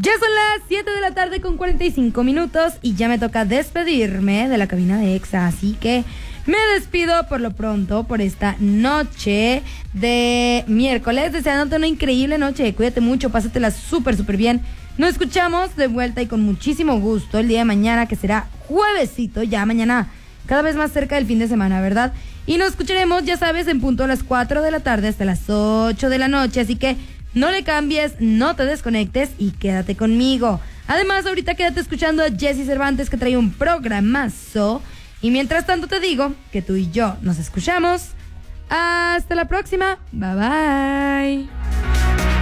Ya son las 7 de la tarde con 45 minutos y ya me toca despedirme de la cabina de Exa, así que me despido por lo pronto por esta noche de miércoles, deseándote una increíble noche. Cuídate mucho, pásatela súper bien. Nos escuchamos de vuelta y con muchísimo gusto el día de mañana, que será juevesito, ya mañana cada vez más cerca del fin de semana, ¿verdad? Y nos escucharemos, ya sabes, en punto a las 4 de la tarde hasta las 8 de la noche, así que no le cambies, no te desconectes y quédate conmigo. Además, ahorita quédate escuchando a Jessy Cervantes, que trae un programazo. Y mientras tanto te digo que tú y yo nos escuchamos. Hasta la próxima. Bye bye.